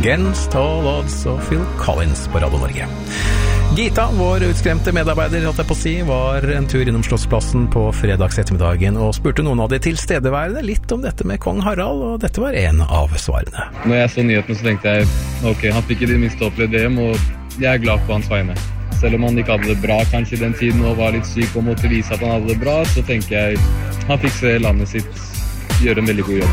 Against All Odds og Phil Collins på Radio Norge. Gita, vår utskremte medarbeider, holdt jeg på å si, var en tur innom Slottsplassen på fredags ettermiddagen og spurte noen av de tilstedeværende litt om dette med kong Harald, og dette var en av svarene. Når jeg så nyheten så tenkte jeg, ok, han fikk i det minste opplevd DM, og jeg er glad på hans vegne. Selv om han ikke hadde det bra kanskje i den tiden og var litt syk og måtte vise at han hadde det bra, så tenker jeg han fikk se landet sitt gjøre en veldig god jobb.